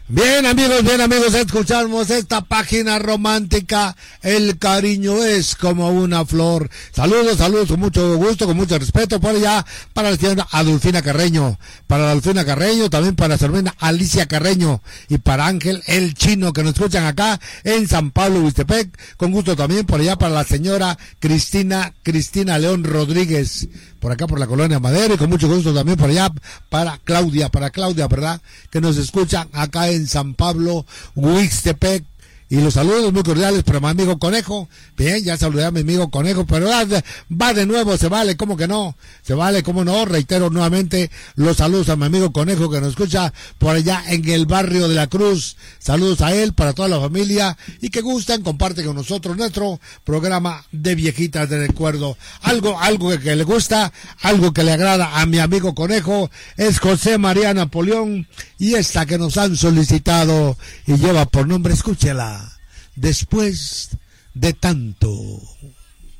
Bien amigos, escuchamos esta página romántica, el cariño es como una flor. Saludos con mucho gusto, con mucho respeto por allá, para la señora Adolfina Carreño, también para la señora Alicia Carreño y para Ángel el Chino, que nos escuchan acá en San Pablo, Huixtepec, con gusto también por allá para la señora Cristina León Rodríguez, por acá por la Colonia Madero, y con mucho gusto también por allá para Claudia, ¿verdad? Que nos escuchan acá en San Pablo, Huixtepec. Y los saludos muy cordiales para mi amigo Conejo. Bien, ya saludé a mi amigo Conejo, pero va de nuevo, se vale, ¿cómo que no? Se vale, ¿cómo no? Reitero nuevamente los saludos a mi amigo Conejo, que nos escucha por allá en el barrio de la Cruz. Saludos a él, para toda la familia, y que gustan, comparten con nosotros nuestro programa de viejitas de recuerdo. Algo que le gusta, algo que le agrada a mi amigo Conejo, es José María Napoleón, y esta que nos han solicitado, y lleva por nombre, escúchela. Después de tanto.